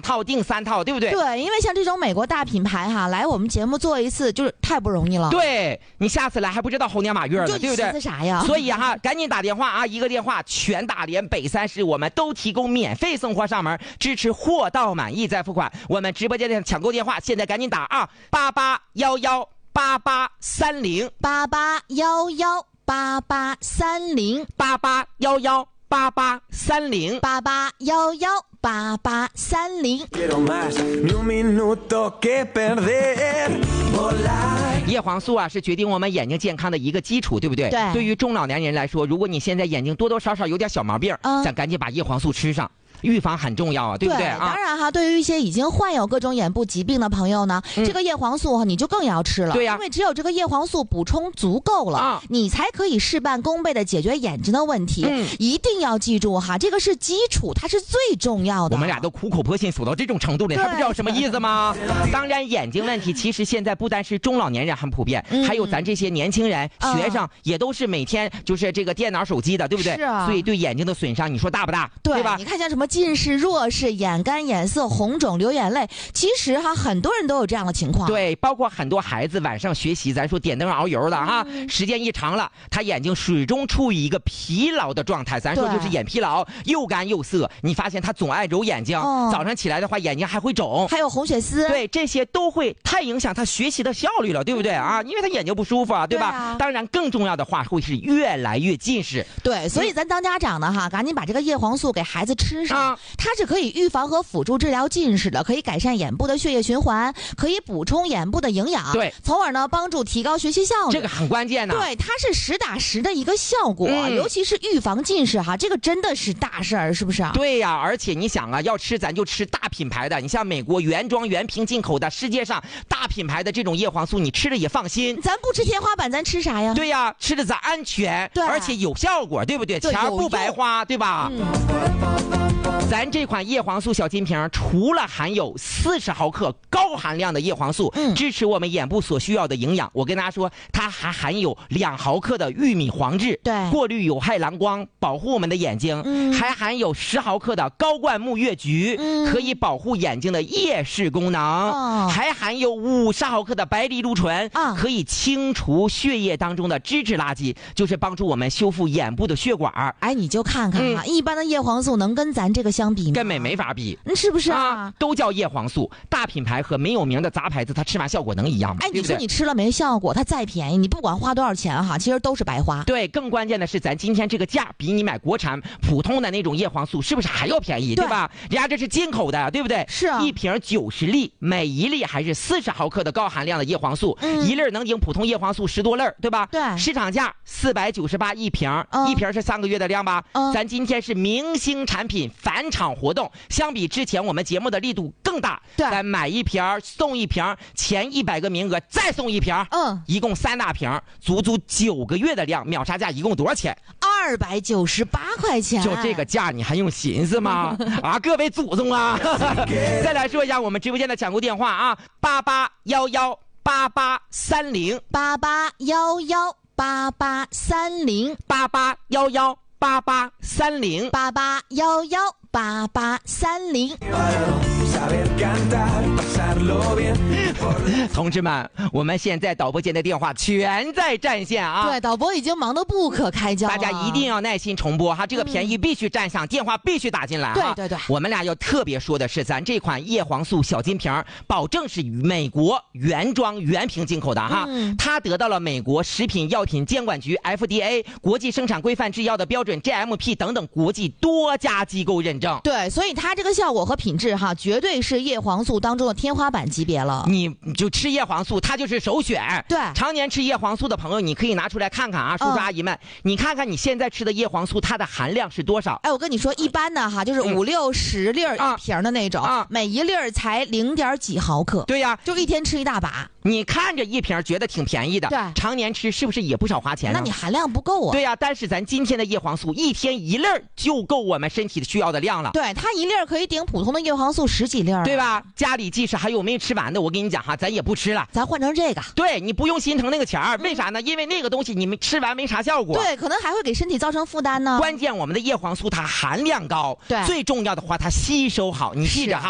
套订3套，对不对？ 对，因为像这种美国大品牌哈，来我们节目做一次就是太不容易了。 对，你下次来还不知道猴年马月的，对不对？ 寻思啥呀？ 所以哈，赶紧打电话啊！一个电话，全大连北3市我们都提供免费送货上门，支持货到满意再付款。我们直播间的抢购电话，现在赶紧打啊！88118830，88118830。叶黄素啊，是决定我们眼睛健康的一个基础，对不对？ 对。 对于中老年人来说，如果你现在眼睛多多少少有点小毛病，咱赶紧把叶黄素吃上。预防很重要啊，对不对啊？ 当然哈，对于一些已经患有各种眼部疾病的朋友呢，这个叶黄素你就更要吃了。 对呀， 因为只有这个叶黄素补充足够了，你才可以事半功倍的解决眼睛的问题。一定要记住哈，这个是基础，它是最重要的。 我们俩都苦口婆心说到这种程度了，还不知道什么意思吗？当然，眼睛问题其实现在不单是中老年人很普遍，还有咱这些年轻人、学生也都是每天就是这个电脑、手机的，对不对？ 是啊。 所以对眼睛的损伤，你说大不大？ 对吧？ 你看像什么近视、弱视、眼干、眼涩、红肿、流眼泪，其实哈很多人都有这样的情况。 对，包括很多孩子晚上学习，咱说点灯熬油的哈，时间一长了，他眼睛始终处于一个疲劳的状态，咱说就是眼疲劳，又干又涩。你发现他总爱揉眼睛，早上起来的话眼睛还会肿， 还有红血丝。 对，这些都会太影响他学习的效率了，对不对啊？因为他眼睛不舒服啊，对吧？当然，更重要的话会是越来越近视。 对，所以咱当家长的哈，赶紧把这个叶黄素给孩子吃上，它是可以预防和辅助治疗近视的，可以改善眼部的血液循环，可以补充眼部的营养， 对， 从而呢帮助提高学习效率。 这个很关键的。 对，它是实打实的一个效果，尤其是预防近视哈，这个真的是大事儿，是不是啊？ 对呀，而且你想啊，要吃咱就吃大品牌的，你像美国原装原瓶进口的，世界上大品牌的这种叶黄素，你吃了也放心。 咱不吃天花板，咱吃啥呀？ 对呀，吃的咱安全， 对， 而且有效果，对不对？钱不白花，对吧？咱这款叶黄素小金瓶除了含有40毫克高含量的叶黄素，支持我们眼部所需要的营养，我跟大家说，它还含有2毫克的玉米黄质， 对， 过滤有害蓝光，保护我们的眼睛，还含有10毫克的高灌木月菊，可以保护眼睛的夜视功能，还含有50毫克的白藜芦醇，可以清除血液当中的脂质垃圾，就是帮助我们修复眼部的血管。 哎，你就看看啊，一般的叶黄素能跟咱这个相比吗？ 根本没法比， 是不是啊？ 都叫叶黄素，大品牌和没有名的杂牌子，它吃完效果能一样吗？ 哎，你说你吃了没效果，它再便宜，你不管花多少钱哈，其实都是白花。 对，更关键的是，咱今天这个价比你买国产普通的那种叶黄素是不是还要便宜，对吧？人家这是进口的，对不对？ 是啊， 一瓶90粒，每一粒还是40毫克的高含量的叶黄素，一粒能顶普通叶黄素10多粒，对吧？ 对， 市场价498一瓶，一瓶是3个月的量吧？咱今天是明星产品返场活动，相比之前我们节目的力度更大。 对， 咱买一瓶送一瓶，前100个名额再送一瓶，一共3大瓶，足足9个月的量，秒杀价一共多少钱 ？298块钱。 就这个价你还用寻思吗？啊，各位祖宗啊！再来说一下我们直播间的抢购电话啊，88118830，88118830，88118830。同志们，我们现在导播间的电话全在占线啊！ 对，导播已经忙得不可开交了， 大家一定要耐心重播哈，这个便宜必须占上，电话必须打进来哈。 对， 我们俩要特别说的是，咱这款叶黄素小金瓶保证是美国原装原瓶进口的哈，它得到了美国食品药品监管局 FDA 国际生产规范制药的标准 GMP 等等国际多家机构认证。 对，所以它这个效果和品质哈，绝对是叶黄素当中的天花板级别了。 你就吃叶黄素，它就是首选。 对， 常年吃叶黄素的朋友，你可以拿出来看看啊，叔叔阿姨们，你看看你现在吃的叶黄素，它的含量是多少？ 哎，我跟你说，一般的哈，就是5、6、10粒一瓶的那种，每一粒才0.几毫克。 对呀， 就一天吃一大把。 你看着一瓶觉得挺便宜的， 对， 常年吃是不是也不少花钱呢？ 那你含量不够啊。 对呀，但是咱今天的叶黄素一天1粒就够我们身体需要的量了。 对，它1粒可以顶普通的叶黄素10几粒， 对吧？家里即使还有没吃完的，我跟你讲哈，咱也不吃了， 咱换成这个。 对，你不用心疼那个钱儿，为啥呢？因为那个东西你们吃完没啥效果， 对，可能还会给身体造成负担呢。 关键我们的叶黄素它含量高， 对， 最重要的话它吸收好，你记着哈。